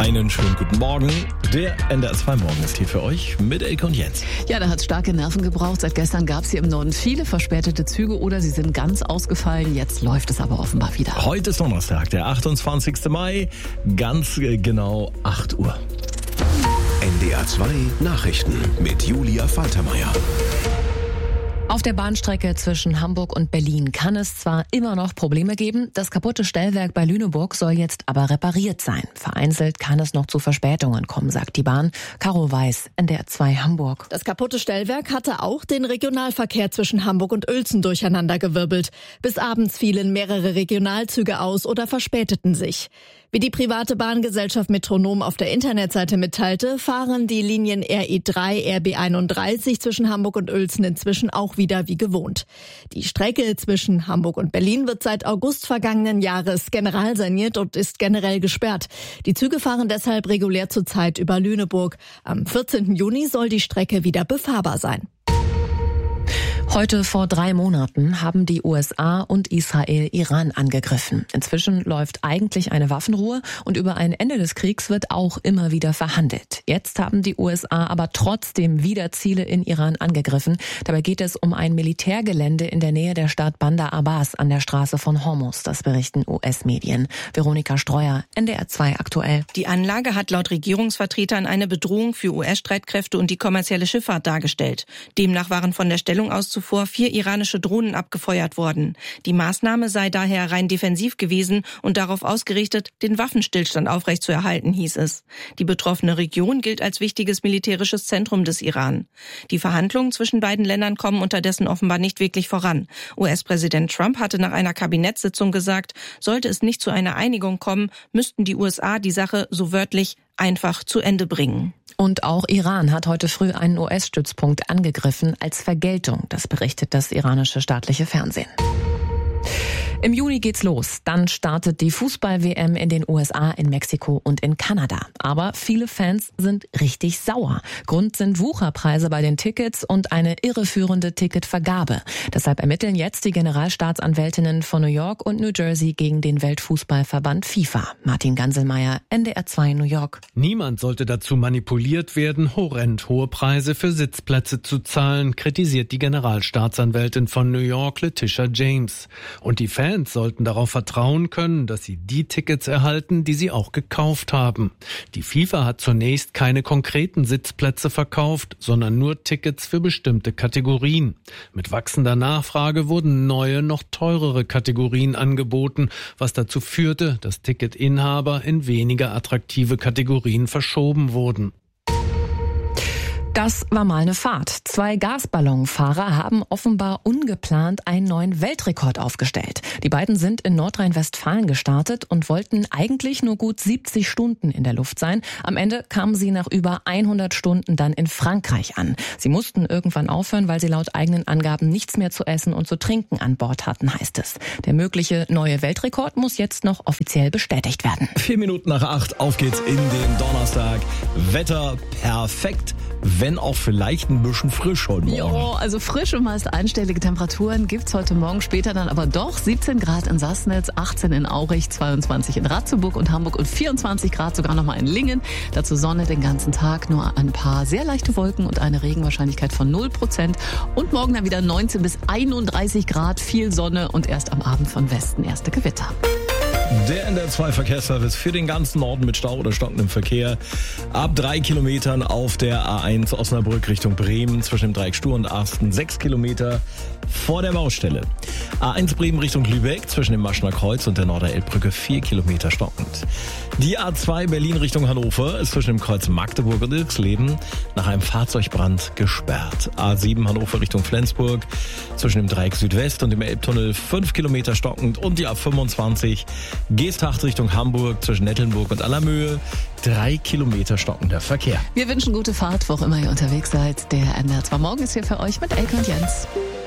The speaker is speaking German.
Einen schönen guten Morgen. Der NDR 2 Morgen ist hier für euch mit Elke und Jens. Ja, da hat es starke Nerven gebraucht. Seit gestern gab es hier im Norden viele verspätete Züge oder sie sind ganz ausgefallen. Jetzt läuft es aber offenbar wieder. Heute ist Donnerstag, der 28. Mai, ganz genau 8 Uhr. NDR 2 Nachrichten mit Julia Faltermeier. Auf der Bahnstrecke zwischen Hamburg und Berlin kann es zwar immer noch Probleme geben, das kaputte Stellwerk bei Lüneburg soll jetzt aber repariert sein. Vereinzelt kann es noch zu Verspätungen kommen, sagt die Bahn. Caro Weiß, NDR 2 Hamburg. Das kaputte Stellwerk hatte auch den Regionalverkehr zwischen Hamburg und Uelzen durcheinandergewirbelt. Bis abends fielen mehrere Regionalzüge aus oder verspäteten sich. Wie die private Bahngesellschaft Metronom auf der Internetseite mitteilte, fahren die Linien RE3, RB31 zwischen Hamburg und Uelzen inzwischen auch wieder wie gewohnt. Die Strecke zwischen Hamburg und Berlin wird seit August vergangenen Jahres generalsaniert und ist generell gesperrt. Die Züge fahren deshalb regulär zurzeit über Lüneburg. Am 14. Juni soll die Strecke wieder befahrbar sein. Heute vor 3 Monaten haben die USA und Israel Iran angegriffen. Inzwischen läuft eigentlich eine Waffenruhe und über ein Ende des Kriegs wird auch immer wieder verhandelt. Jetzt haben die USA aber trotzdem wieder Ziele in Iran angegriffen. Dabei geht es um ein Militärgelände in der Nähe der Stadt Bandar Abbas an der Straße von Hormuz. Das berichten US-Medien. Veronika Streuer, NDR 2 aktuell. Die Anlage hat laut Regierungsvertretern eine Bedrohung für US-Streitkräfte und die kommerzielle Schifffahrt dargestellt. Demnach waren von der Stellung aus zuvor 4 iranische Drohnen abgefeuert worden. Die Maßnahme sei daher rein defensiv gewesen und darauf ausgerichtet, den Waffenstillstand aufrechtzuerhalten, hieß es. Die betroffene Region gilt als wichtiges militärisches Zentrum des Iran. Die Verhandlungen zwischen beiden Ländern kommen unterdessen offenbar nicht wirklich voran. US-Präsident Trump hatte nach einer Kabinettssitzung gesagt, sollte es nicht zu einer Einigung kommen, müssten die USA die Sache so wörtlich einfach zu Ende bringen. Und auch Iran hat heute früh einen US-Stützpunkt angegriffen als Vergeltung. Das berichtet das iranische staatliche Fernsehen. Im Juni geht's los. Dann startet die Fußball-WM in den USA, in Mexiko und in Kanada. Aber viele Fans sind richtig sauer. Grund sind Wucherpreise bei den Tickets und eine irreführende Ticketvergabe. Deshalb ermitteln jetzt die Generalstaatsanwältinnen von New York und New Jersey gegen den Weltfußballverband FIFA. Martin Ganselmeier, NDR 2 New York. Niemand sollte dazu manipuliert werden, horrend hohe Preise für Sitzplätze zu zahlen, kritisiert die Generalstaatsanwältin von New York, Letitia James. Und die Fans sollten darauf vertrauen können, dass sie die Tickets erhalten, die sie auch gekauft haben. Die FIFA hat zunächst keine konkreten Sitzplätze verkauft, sondern nur Tickets für bestimmte Kategorien. Mit wachsender Nachfrage wurden neue, noch teurere Kategorien angeboten, was dazu führte, dass Ticketinhaber in weniger attraktive Kategorien verschoben wurden. Das war mal eine Fahrt. 2 Gasballonfahrer haben offenbar ungeplant einen neuen Weltrekord aufgestellt. Die beiden sind in Nordrhein-Westfalen gestartet und wollten eigentlich nur gut 70 Stunden in der Luft sein. Am Ende kamen sie nach über 100 Stunden dann in Frankreich an. Sie mussten irgendwann aufhören, weil sie laut eigenen Angaben nichts mehr zu essen und zu trinken an Bord hatten, heißt es. Der mögliche neue Weltrekord muss jetzt noch offiziell bestätigt werden. 4 Minuten nach 8, auf geht's in den Donnerstag. Wetter perfekt, wenn auch vielleicht ein bisschen frisch heute Morgen. Jo, also frisch und meist einstellige Temperaturen gibt's heute Morgen, später dann aber doch 17 Grad in Sassnitz, 18 in Aurich, 22 in Ratzeburg und Hamburg und 24 Grad sogar nochmal in Lingen. Dazu Sonne den ganzen Tag, nur ein paar sehr leichte Wolken und eine Regenwahrscheinlichkeit von 0%. Und morgen dann wieder 19 bis 31 Grad, viel Sonne und erst am Abend von Westen erste Gewitter. Der NDR 2 Verkehrsservice für den ganzen Norden mit Stau oder stockendem Verkehr. Ab 3 Kilometern auf der A1 Osnabrück Richtung Bremen zwischen dem Dreieck Stur und Arsten 6 Kilometer vor der Baustelle. A1 Bremen Richtung Lübeck zwischen dem Maschner Kreuz und der Norderelbbrücke 4 Kilometer stockend. Die A2 Berlin Richtung Hannover ist zwischen dem Kreuz Magdeburg und Ilksleben nach einem Fahrzeugbrand gesperrt. A7 Hannover Richtung Flensburg zwischen dem Dreieck Südwest und dem Elbtunnel 5 Kilometer stockend und die A25 Geesthacht Richtung Hamburg zwischen Nettelnburg und Allermöhe 3 Kilometer stockender Verkehr. Wir wünschen gute Fahrt, wo auch immer ihr unterwegs seid. Der NDR 2 Morgen ist hier für euch mit Elke und Jens.